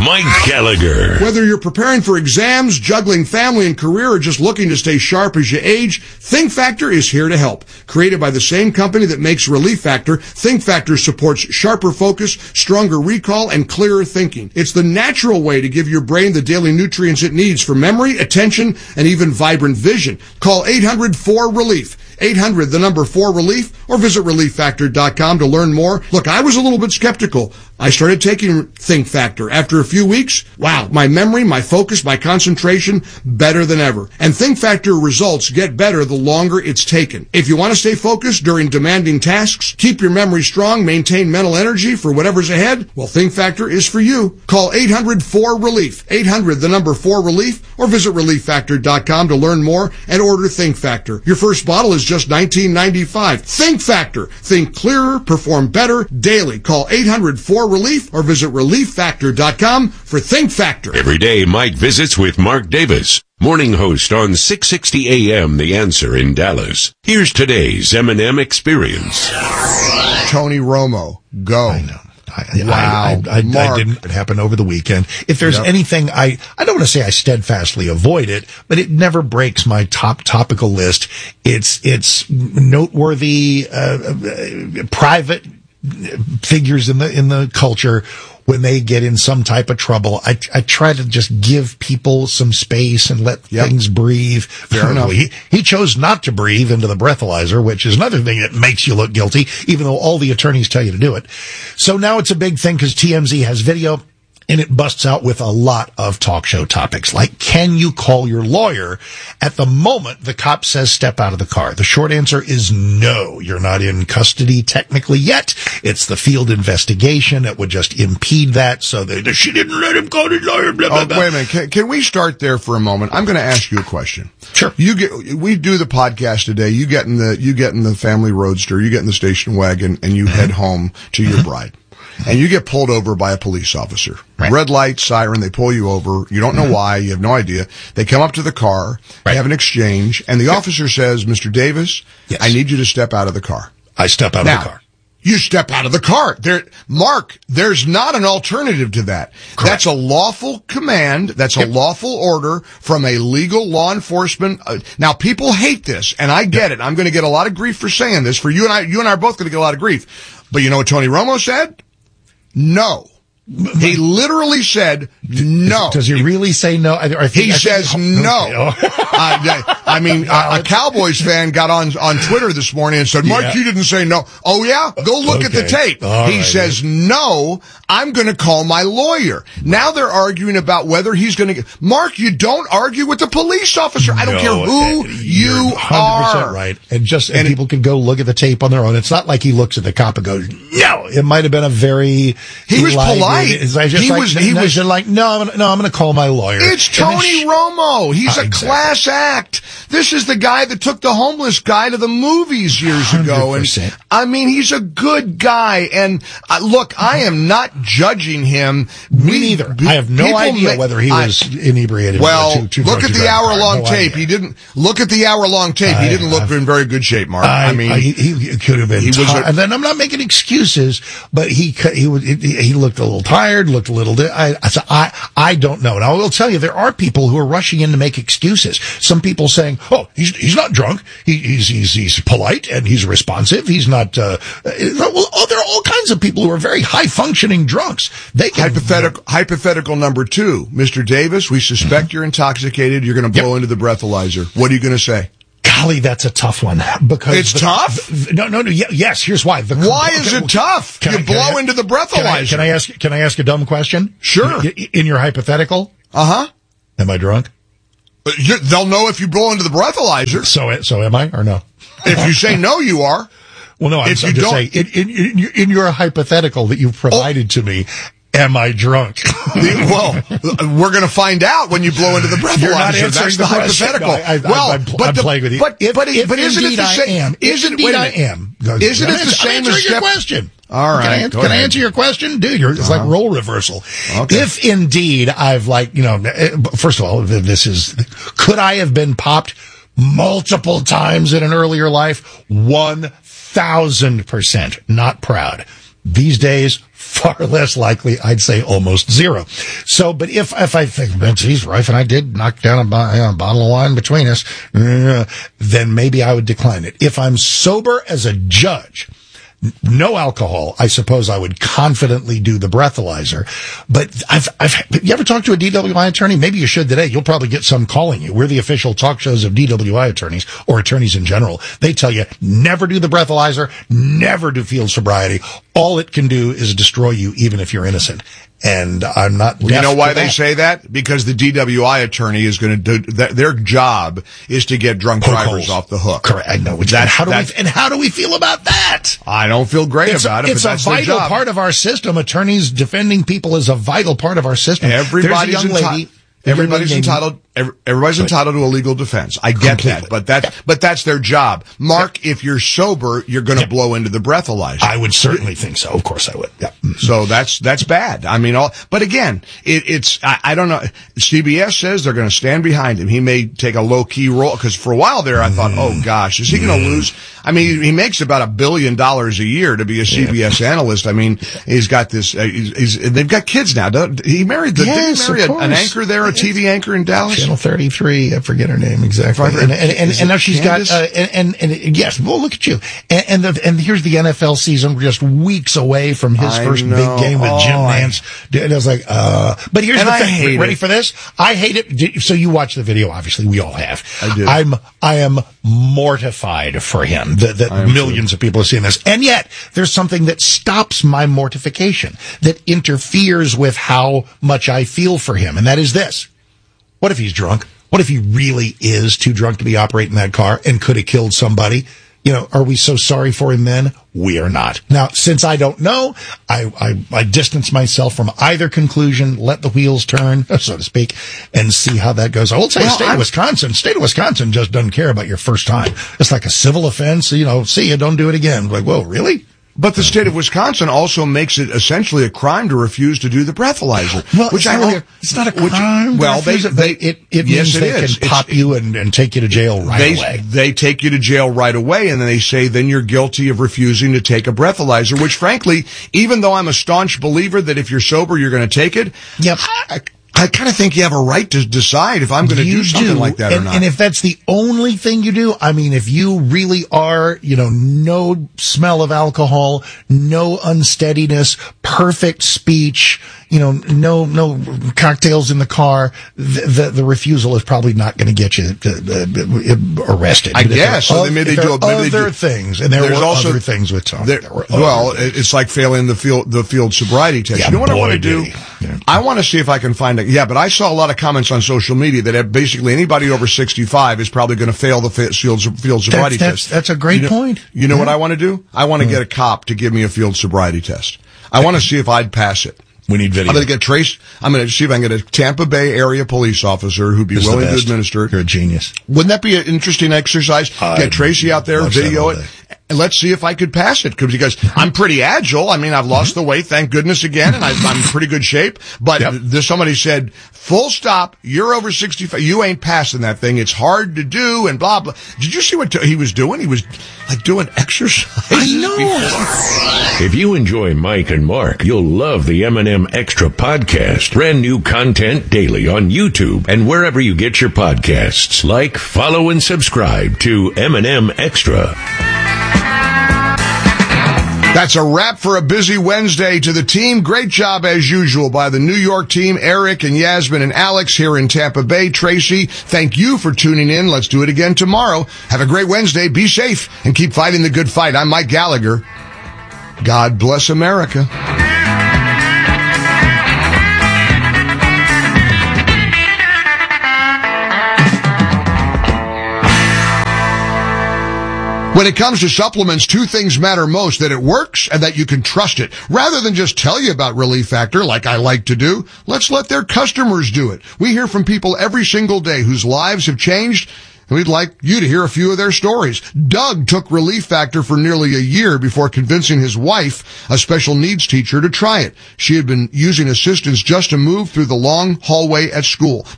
Mike Gallagher. Whether you're preparing for exams, juggling family and career, or just looking to stay sharp as you age, Think Factor is here to help. Created by the same company that makes Relief Factor, Think Factor supports sharper focus, stronger recall, and clearer thinking. It's the natural way to give your brain the daily nutrients it needs for memory, attention, and even vibrant vision. Call 800-4RELIEF. 800, the number 4RELIEF, or visit ReliefFactor.com to learn more. Look, I was a little bit skeptical. I started taking Think Factor. After a few weeks, wow, my memory, my focus, my concentration, better than ever. And Think Factor results get better the longer it's taken. If you want to stay focused during demanding tasks, keep your memory strong, maintain mental energy for whatever's ahead, well, Think Factor is for you. Call 800-4RELIEF. 800, the number 4RELIEF, or visit ReliefFactor.com to learn more and order Think Factor. Your first bottle is just $19.95. Think Factor. Think clearer, perform better daily. Call 800-4RELIEF or visit ReliefFactor.com for Think Factor. Every day, Mike visits with Mark Davis, morning host on 660 AM The Answer in Dallas. Here's today's M&M Experience. Tony Romo, go. I know. Wow. I didn't. It happened over the weekend. If there's anything, I don't want to say I steadfastly avoid it, but it never breaks my topical list. It's noteworthy, private figures in the culture. When they get in some type of trouble, I try to just give people some space and let things breathe. Fair enough. He chose not to breathe into the breathalyzer, which is another thing that makes you look guilty, even though all the attorneys tell you to do it. So now it's a big thing because TMZ has video. And it busts out with a lot of talk show topics, like, can you call your lawyer at the moment the cop says step out of the car? The short answer is no. You're not in custody technically yet. It's the field investigation that would just impede that. So she didn't let him call his lawyer. Blah, blah, blah. Wait a minute. Can we start there for a moment? I'm going to ask you a question. Sure. We do the podcast today. You get in the family roadster, you get in the station wagon, and you head home to your bride. And you get pulled over by a police officer. Right. Red light, siren, they pull you over. You don't know why. You have no idea. They come up to the car. Right. They have an exchange. And the officer says, Mr. Davis, yes, I need you to step out of the car. I step out of the car. You step out of the car. Mark, there's not an alternative to that. Correct. That's a lawful command. That's a lawful order from a legal law enforcement. Now, people hate this, and I get it. I'm going to get a lot of grief for saying this. For you and I are both going to get a lot of grief. But you know what Tony Romo said? No. He literally said no. Does he really say no? He says no. I mean, a Cowboys fan got on Twitter this morning and said, Mark, you didn't say no. Oh, yeah? Go look at the tape. He says, no, I'm going to call my lawyer. Now they're arguing about whether he's going to get... Mark, you don't argue with the police officer. I don't care who you 100% are. Right. And people can go look at the tape on their own. It's not like he looks at the cop and goes, no. It might have been a very... He was polite. He was like, no, I'm going to call my lawyer. It's Tony Romo. He's a class act. This is the guy that took the homeless guy to the movies years ago. 100%. And I mean, he's a good guy. And look, I am not judging him. Me neither. I have no idea whether he was inebriated. Well, look at the hour-long tape. He didn't look at the hour-long tape. He didn't look in very good shape, Mark. I mean, he could have been. And then I'm not making excuses, but he looked a little tired, looked a little... I don't know. And I will tell you, there are people who are rushing in to make excuses. Some people saying, oh, he's not drunk. He's polite and he's responsive. He's not... there are all kinds of people who are very high-functioning drunks. They can... Hypothetical number 2. Mr. Davis, we suspect you're intoxicated. You're going to blow into the breathalyzer. What are you going to say? Golly, that's a tough one. Because it's tough? No. Yes, here's why. Why is it tough? You blow into the breathalyzer. Can I ask a dumb question? Sure. In your hypothetical? Uh-huh. Am I drunk? They'll know if you blow into the breathalyzer. So am I or no? If you say no, you are. Well, no, I'm just saying, in your hypothetical that you've provided to me, am I drunk? Well, we're going to find out when you blow into the breathalyzer. You're not answering That's the hypothetical. I'm playing with you. But isn't it the same? I am. Isn't it the same as your question? All right. Can I answer your question? Dude, it's like role reversal. Okay. If indeed I've first of all, could I have been popped multiple times in an earlier life? 1,000%. Not proud. These days, far less likely, I'd say almost zero. So, but if I think, geez, Rife and I did knock down a bottle of wine between us, then maybe I would decline it. If I'm sober as a judge, no alcohol, I suppose I would confidently do the breathalyzer. But you ever talked to a DWI attorney? Maybe you should today. You'll probably get some calling you. We're the official talk shows of DWI attorneys, or attorneys in general. They tell you, never do the breathalyzer, never do field sobriety. All it can do is destroy you, even if you're innocent. And I'm not. You know why they say that? Because the DWI attorney is going to do their job is to get drunk drivers off the hook. Correct. I know. How do we feel about that? I don't feel great about it. It's a vital part of our system. Attorneys defending people is a vital part of our system. Everybody's entitled to a legal defense. I get Completely. that, but that's their job. Mark, if you're sober, you're going to blow into the breathalyzer. I would certainly think so. Of course I would. Yeah. So that's bad. I mean, but again, I don't know. CBS says they're going to stand behind him. He may take a low key role, because for a while there I thought, oh gosh, is he going to lose? I mean, he makes about $1 billion a year to be a CBS analyst. I mean, he's got this, they've got kids now. He married did he marry an anchor there, a TV anchor in Dallas? Channel 33, I forget her name exactly. And now she's Candace? got, yes, well, look at you. And here's the NFL season. We're just weeks away from his first big game with Jim Nance. And I was like, but here's the thing. Ready for this? I hate it. So you watch the video, obviously. We all have. I do. I am mortified for him that millions of people are seeing this. And yet, there's something that stops my mortification, that interferes with how much I feel for him. And that is this. What if he's drunk? What if he really is too drunk to be operating that car and could have killed somebody? You know, are we so sorry for him then? We are not. Now, since I don't know, I distance myself from either conclusion, let the wheels turn, so to speak, and see how that goes. I will say state of Wisconsin just doesn't care about your first time. It's like a civil offense, see you, don't do it again. Like, whoa, really? But the state of Wisconsin also makes it essentially a crime to refuse to do the breathalyzer. Well, it's not a crime. It means they can pop you and take you to jail right away. They take you to jail right away, and then they say, then you're guilty of refusing to take a breathalyzer, which frankly, even though I'm a staunch believer that if you're sober, you're going to take it. Yep. I kind of think you have a right to decide if I'm going to do something like that or not. And if that's the only thing you do, I mean, if you really are, no smell of alcohol, no unsteadiness, perfect speech, no cocktails in the car, the refusal is probably not going to get you arrested. I guess. So maybe they do other things, and there were also other things with Tom. It's like failing the field sobriety test. Yeah, you know what I want to do? Yeah. I want to see if I can find but I saw a lot of comments on social media that basically anybody over 65 is probably going to fail the field sobriety test. That's a great point. You know what I want to do? I want to get a cop to give me a field sobriety test. I want to see if I'd pass it. We need video. I'm going to see if I can get a Tampa Bay area police officer who'd be willing to administer it. You're a genius. Wouldn't that be an interesting exercise? Get Tracy out there, video it. And let's see if I could pass it, because I'm pretty agile. I mean, I've lost the weight, thank goodness again, and I'm in pretty good shape. But somebody said, full stop, you're over 65, you ain't passing that thing. It's hard to do, and blah, blah. Did you see what he was doing? He was like doing exercise. I know. If you enjoy Mike and Mark, you'll love the M&M Extra podcast. Brand new content daily on YouTube and wherever you get your podcasts. Like, follow, and subscribe to M&M Extra. That's a wrap for a busy Wednesday to the team. Great job as usual by the New York team, Eric and Yasmin and Alex here in Tampa Bay. Tracy, thank you for tuning in. Let's do it again tomorrow. Have a great Wednesday. Be safe and keep fighting the good fight. I'm Mike Gallagher. God bless America. When it comes to supplements, two things matter most: that it works and that you can trust it. Rather than just tell you about Relief Factor like I like to do, let's let their customers do it. We hear from people every single day whose lives have changed, and we'd like you to hear a few of their stories. Doug took Relief Factor for nearly a year before convincing his wife, a special needs teacher, to try it. She had been using assistance just to move through the long hallway at school.